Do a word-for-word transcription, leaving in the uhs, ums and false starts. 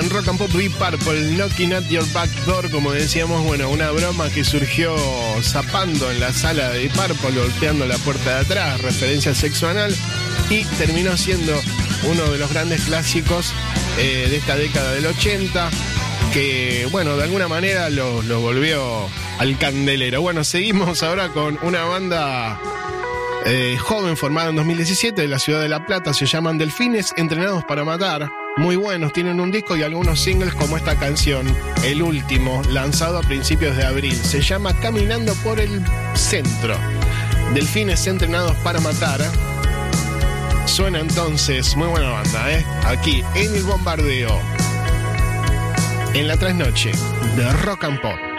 en Rock and Pop Deep Purple, Knocking at Your Back Door, como decíamos, bueno, una broma que surgió zapando en la sala de Deep Purple, golpeando la puerta de atrás, referencia al sexo anal, y terminó siendo uno de los grandes clásicos eh, de esta década del ochenta, que, bueno, de alguna manera lo, lo volvió al candelero. Bueno, seguimos ahora con una banda eh, joven formada en dos mil diecisiete de la ciudad de La Plata, se llaman Delfines Entrenados para Matar. Muy buenos, tienen un disco y algunos singles como esta canción, el último, lanzado a principios de abril. Se llama Caminando por el Centro. Delfines Entrenados para Matar. Suena entonces, muy buena banda, ¿eh? Aquí en El Bombardeo, en la trasnoche de Rock and Pop.